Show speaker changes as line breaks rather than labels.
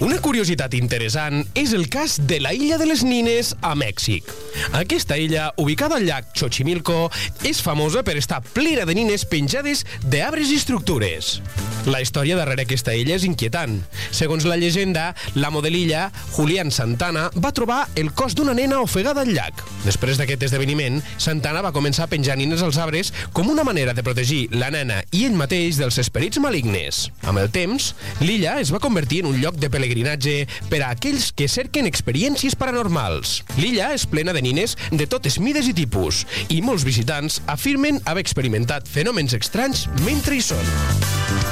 Una curiositat interessant és el cas de la illa de les Nines a Mèxic. Aquesta illa, ubicada al llac Xochimilco, és famosa per estar plena de nines penjades d'arbres i estructures. La història darrere aquesta illa és inquietant. Segons la llegenda, l'amo de l'illa, Julián Santana, va trobar el cos d'una nena ofegada al llac. Després d'aquest esdeveniment, Santana va començar a penjar nines als arbres com una manera de protegir la nena i ell mateix dels esperits malignes. Amb el temps, l'illa es va convertir en un lloc de pelegrinatge per a aquells que cerquen experiències paranormals. L'illa és plena de nines de totes mides i tipus, i molts visitants afirmen haver experimentat fenòmens estranys mentre hi són.